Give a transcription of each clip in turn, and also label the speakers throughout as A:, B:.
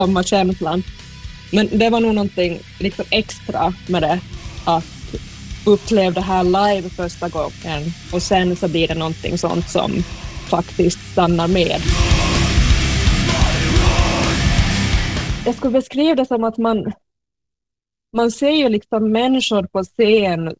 A: samma känslan. Men det var nog någonting liksom extra med det, att uppleva det här live första gången och sen så blir det någonting sånt som faktiskt stannar med. Jag skulle beskriva det som att man ser ju liksom människor på scen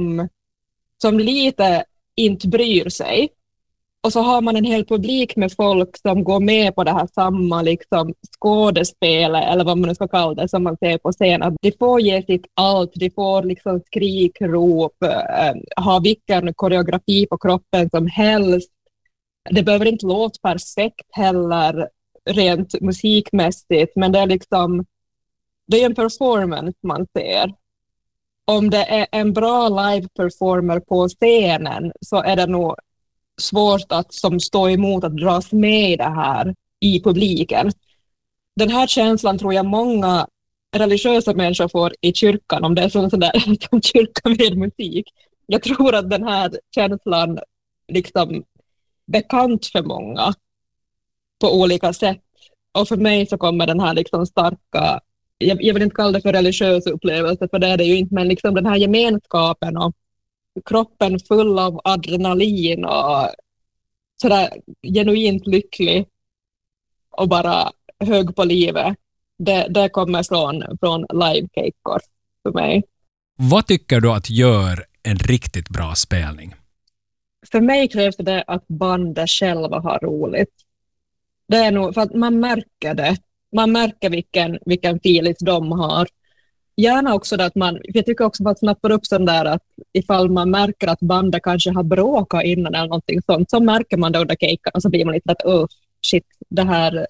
A: som lite inte bryr sig. Och så har man en hel publik med folk som går med på det här samma liksom skådespel eller vad man nu ska kalla det som man ser på scenen. De får ge sitt allt, de får liksom skrikrop, ha vilken koreografi på kroppen som helst. Det behöver inte låta perfekt heller rent musikmässigt, men det är liksom, det är en performance man ser. Om det är en bra live-performer på scenen så är det nog svårt att som stå emot att dras med i det här i publiken. Den här känslan tror jag många religiösa människor får i kyrkan, om det är sån där som kyrkan med musik. Jag tror att den här känslan liksom bekant för många på olika sätt. Och för mig så kommer den här liksom starka, jag vill inte kalla det för religiös upplevelse, för det är det ju inte, men liksom den här gemenskapen och kroppen full av adrenalin och sådär genuint lycklig och bara hög på livet. Det kommer från live-kejkor för mig.
B: Vad tycker du att gör en riktigt bra spelning?
A: För mig krävs det att bandet själva har roligt. Det är nog för att man märker det. Man märker vilken feeling de har. Gärna också att jag tycker också att man snappar upp sån där att ifall man märker att bandet kanske har bråkat innan eller någonting sånt, så märker man det under kejkan och så blir man lite att shit, det här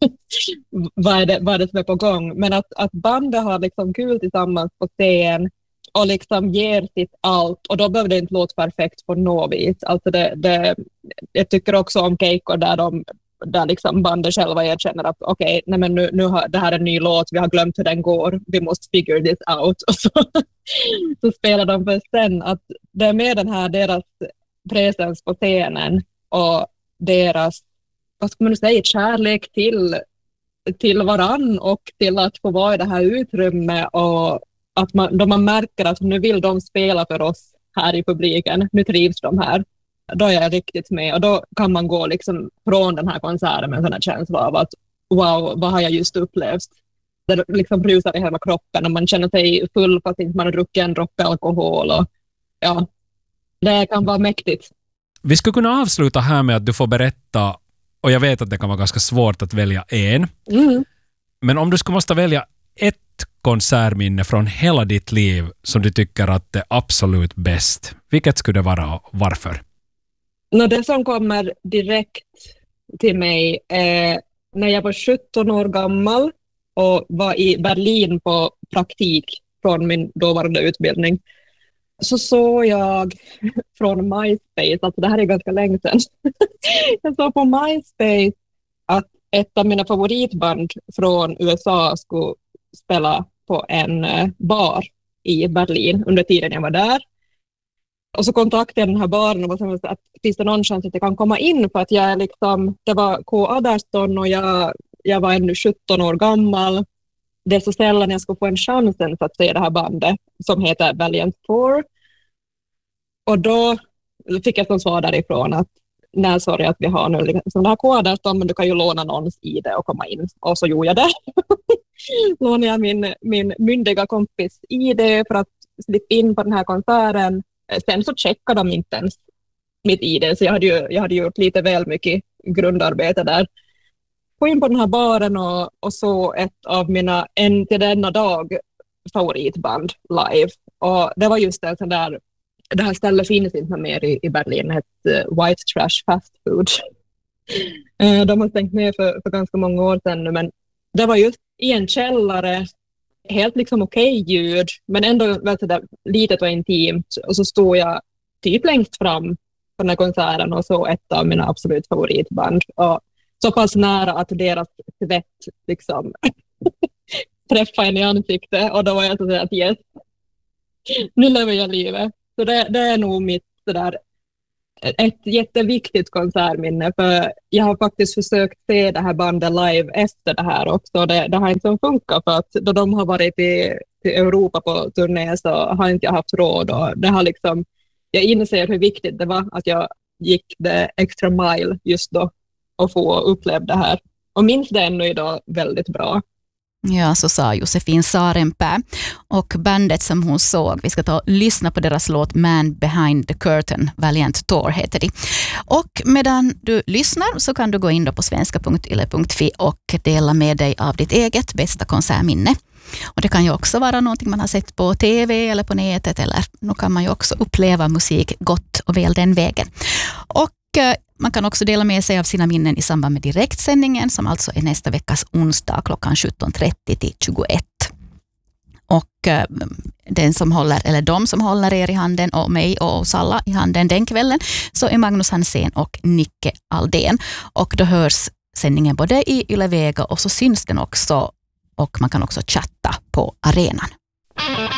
A: vad är det som är på gång. Men att bandet har liksom kul tillsammans på scen och liksom ger sitt allt, och då behöver det inte låta perfekt på något vis. Alltså jag tycker också om kejkor där liksom bandet själva erkänner att okej, nej men nu det här är en ny låt, vi har glömt hur den går, vi måste figure this out, och så spelar de för sen att det är med den här deras presens på scenen och deras, vad ska man säga, kärlek till varann och till att få vara i det här utrymmet, och att man märker att nu vill de spela för oss här i publiken, nu trivs de här. Då är jag riktigt med, och då kan man gå liksom från den här konserten med en sån här känsla av att wow, vad har jag just upplevt? Det liksom brusar i hela kroppen och man känner sig full fast inte man har druckit en droppe alkohol, och ja, det kan vara mäktigt.
B: Vi skulle kunna avsluta här med att du får berätta, och jag vet att det kan vara ganska svårt att välja en, men om du skulle måste välja ett konsertminne från hela ditt liv som du tycker att det är absolut bäst, vilket skulle det vara och varför?
A: Det som kommer direkt till mig när jag var 17 år gammal och var i Berlin på praktik från min dåvarande utbildning, så såg jag från MySpace, alltså det här är ganska länge sedan, jag såg på MySpace att ett av mina favoritband från USA skulle spela på en bar i Berlin under tiden jag var där. Och så kontaktade jag den här baren och sa att finns det någon chans att jag kan komma in, för att jag är liksom, det var K18 och jag var ännu 17 år gammal. Det är så sällan jag ska få en chansen för att se det här bandet som heter Valiant Four. Och då fick jag som svar därifrån att nej, sorry att vi har nu liksom det här K18, men du kan ju låna någons ID och komma in. Och så gjorde jag det. Lånade jag min myndiga kompis ID för att slippa in på den här konserten. Sen så checkade de inte ens mitt ID, så jag hade gjort lite väl mycket grundarbete där. Gå in på den här baren och så ett av mina än till denna dag favoritband live. Och det var just en sån där, det här stället finns inte mer i Berlin, ett White Trash Fast Food. De har stängt ner för ganska många år sedan nu, men det var just i en källare, helt liksom okej ljud, men ändå väldigt där litet och intimt. Och så stod jag typ längst fram på den här konserten och så ett av mina absolut favoritband. Och så pass nära att deras svett liksom träffade en i ansiktet. Och då var jag så att yes, nu lever jag livet. Så det är nog mitt sådär ett jätteviktigt konsertminne, för jag har faktiskt försökt se det här bandet live efter det här också. Det har inte funkat, för att då de har varit till Europa på turné så har inte jag haft råd, och det har liksom, jag inser hur viktigt det var att jag gick det extra mile just då och få uppleva det här. Och minns det ännu idag väldigt bra.
C: Ja, så sa Josefin Sarenpää. Och bandet som hon såg, vi ska ta och lyssna på deras låt Man Behind the Curtain, Valiant Tour heter det. Och medan du lyssnar så kan du gå in då på svenska.yle.fi och dela med dig av ditt eget bästa konsertminne. Och det kan ju också vara någonting man har sett på tv eller på nätet, eller nu kan man ju också uppleva musik gott och väl den vägen. Och man kan också dela med sig av sina minnen i samband med direktsändningen, som alltså är nästa veckas onsdag klockan 17.30 till 21. Och den som håller, eller de som håller er i handen och mig och oss alla i handen den kvällen, så är Magnus Hansén och Nicke Aldén. Och då hörs sändningen både i Yle Vega och så syns den också, och man kan också chatta på arenan.